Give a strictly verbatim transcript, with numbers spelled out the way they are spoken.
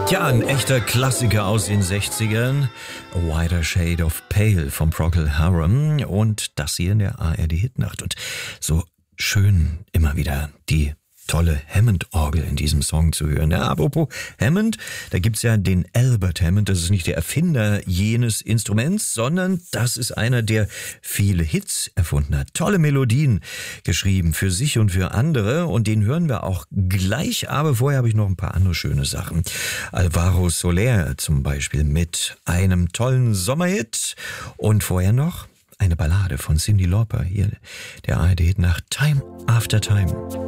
Ja, ein echter Klassiker aus den sechzigern. A Wider Shade of Pale vom Procol Harum und das hier in der A R D-Hitnacht. Und so schön immer wieder die tolle Hammond-Orgel in diesem Song zu hören. Ja, apropos Hammond, da gibt's ja den Albert Hammond. Das ist nicht der Erfinder jenes Instruments, sondern das ist einer, der viele Hits erfunden hat. Tolle Melodien geschrieben für sich und für andere und den hören wir auch gleich. Aber vorher habe ich noch ein paar andere schöne Sachen. Alvaro Soler zum Beispiel mit einem tollen Sommerhit und vorher noch eine Ballade von Cyndi Lauper. Hier der A R D nach Time After Time.